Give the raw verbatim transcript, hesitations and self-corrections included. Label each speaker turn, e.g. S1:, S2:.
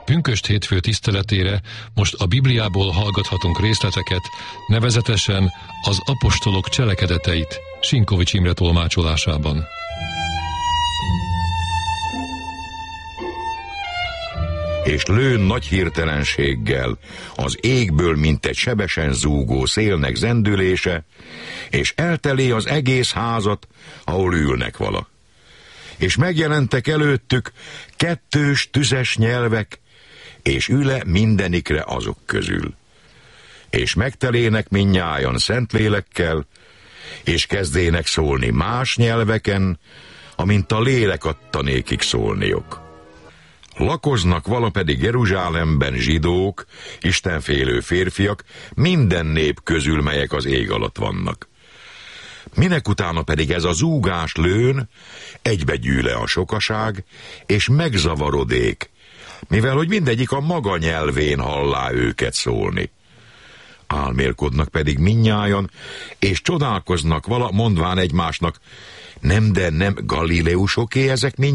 S1: Pünkösd hétfő tiszteletére most a Bibliából hallgathatunk részleteket, nevezetesen az apostolok cselekedeteit Sinkovics Imre tolmácsolásában.
S2: És lőn nagy hirtelenséggel az égből, mint egy sebesen zúgó szélnek zendülése, és eltelé az egész házat, ahol ülnek vala. És megjelentek előttük kettős tüzes nyelvek, és üle mindenikre azok közül. És megtelének mindnyájan Szentlélekkel, és kezdének szólni más nyelveken, amint a lélek adta nékik szólniok. Lakoznak vala pedig Jeruzsálemben zsidók, istenfélő férfiak, minden nép közül, melyek az ég alatt vannak. Minek utána pedig ez a zúgás lőn, egybegyűle a sokaság, és megzavarodék, mivel hogy mindegyik a maga nyelvén hallá őket szólni. Álmélkodnak pedig mindnyájan, és csodálkoznak vala, mondván egymásnak, nem, de nem Galileusok-é ezek mind